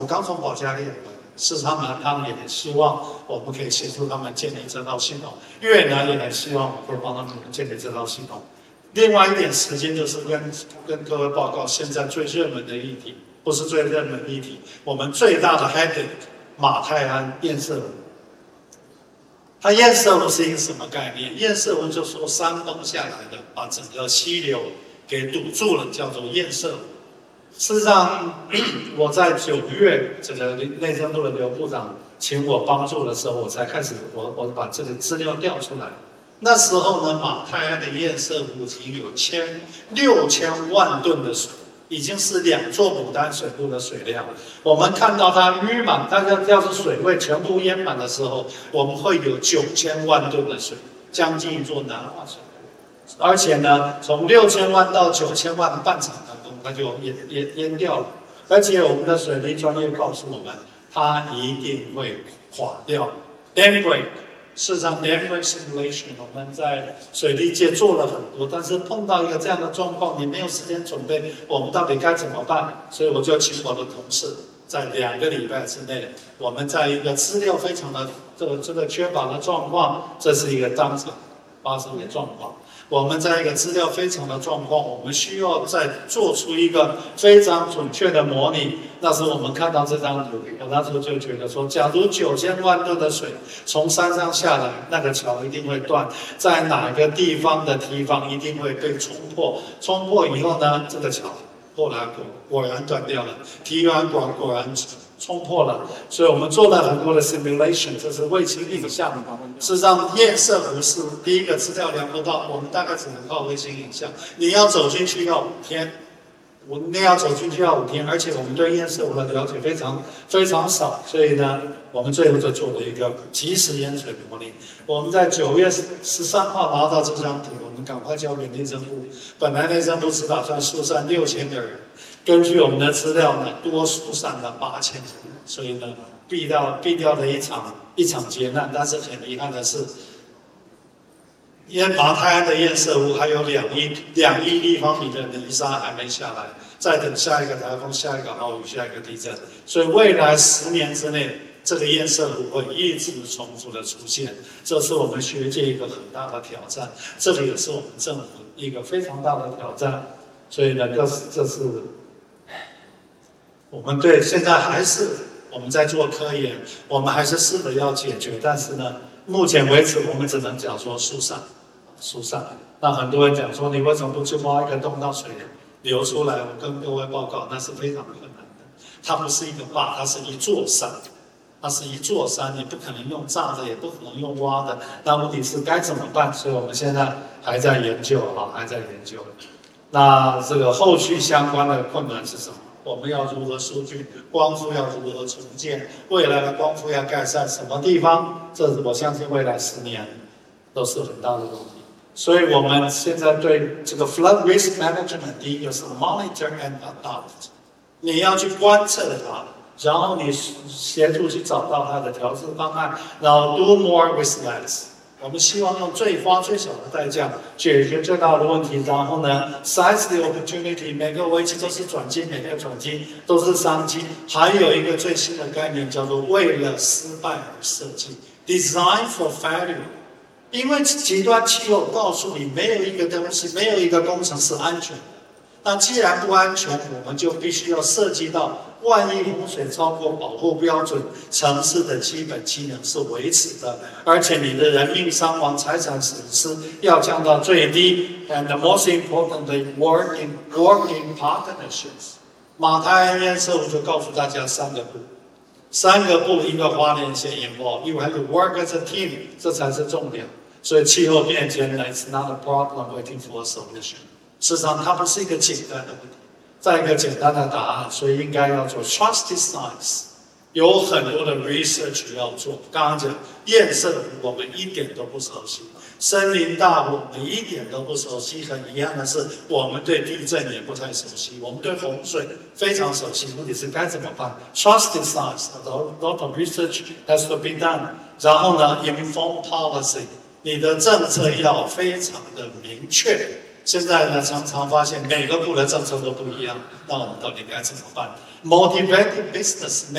我刚从保加利亚回来，事实上呢，他们也很希望我们可以协助他们建立这套系统。越南也很希望我们可以帮他们建立这套系统。另外一点时间就是跟各位报告，现在最热门的议题，不是最热门的议题，我们最大的 headache 马泰安堰塞湖。它堰塞湖是一个什么概念？堰塞湖就说山崩下来的，把整个溪流给堵住了，叫做堰塞湖。事实上，我在9月，这个内政部的刘部长请我帮助的时候，我才开始我把这个资料调出来。那时候呢，马泰安的堰塞湖已经有6000万吨的水，已经是2座牡丹水库的水量。我们看到它淤满，它要是水位全部淹满的时候，我们会有9000万吨的水，将近一座南化水库。而且呢，从6000万到9000万半场当中，它就淹掉了。而且我们的水利专业告诉我们，它一定会垮掉 ，dam break。事实上 ，dam break simulation 我们在水利界做了很多，但是碰到一个这样的状况，你没有时间准备，我们到底该怎么办？所以我就请我的同事，在2个礼拜之内，我们在一个资料非常的这个缺乏的状况，这是一个当场发生的状况。我们在一个资料非常的状况，我们需要再做出一个非常准确的模拟。那时候我们看到这张图，我那时候就觉得说，假如9000万吨的水从山上下来，那个桥一定会断，在哪个地方的堤防一定会被冲破。冲破以后呢，这个桥后来果然断掉了，堤防果然冲破了，所以我们做了很多的 simulation， 这是卫星影像。事实上，堰塞湖是第一个资料量不到，我们大概只能靠卫星影像。你要走进去要5天，而且我们对堰塞湖的了解非常少，所以呢，我们最后就做了一个即时淹水模拟。我们在9月13号拿到这张图，我们赶快交给内政部。本来内政部只打算疏散6000个人。根据我们的资料呢，多疏散了8000人，所以呢，避掉了一场劫难。但是很遗憾的是，马泰安的堰塞湖还有2亿立方米的泥沙还没下来，再等下一个台风、下一个豪雨、下一个地震，所以未来10年之内，这个堰塞湖会一直重复的出现，这是我们学界一个很大的挑战，这个也是我们政府一个非常大的挑战。所以呢，这是。我们对现在还是我们在做科研，我们还是试着要解决，但是呢，目前为止我们只能讲说疏散。那很多人讲说，你为什么不去挖一个洞让水流出来？我跟各位报告，那是非常困难的。它不是一个坝，它是一座山，你不可能用炸的，也不可能用挖的。那问题是该怎么办？所以我们现在还在研究。那这个后续相关的困难是什么？我们要如何疏浚？光复要如何重建？未来的光复要盖在什么地方？这是我相信未来10年都是很大的问题。所以我们现在对这个 flood risk management， 第一个是 monitor and adopt， 你要去观测它，然后你协助去找到它的调制方案，然后 do more with less。我们希望用花最小的代价解决最大的问题，然后呢 ，size the opportunity， 每个危机都是转机，每个转机都是商机。还有一个最新的概念叫做为了失败而设计 ，design for failure。因为极端气候告诉你，没有一个东西，没有一个工程是安全的。那既然不安全，我们就必须要涉及到，万一洪水超过保护标准，城市的基本机能是维持的，而且你的人命伤亡、财产损失要降到最低。And the most importantly, work in partnerships。马泰安堰塞湖就告诉大家3个步，一个花莲县 involve，you have to work as a team， 这才是重点。所以气候变迁呢 ，it's not a problem waiting for a solution。事实上，它不是一个简单的问题，再一个简单的答案，所以应该要做 trusted science， 有很多的 research 要做。刚刚讲堰塞湖，我们一点都不熟悉；森林大湖，我们一点都不熟悉。很遗憾的是，我们对地震也不太熟悉，我们对洪水非常熟悉。问题是该怎么办 ？Trusted science，a lot of research has to be done。然后呢 ，inform policy， 你的政策要非常的明确。现在呢，常常发现每个部的政策都不一样，那我们到底该怎么办 ？Motivated business。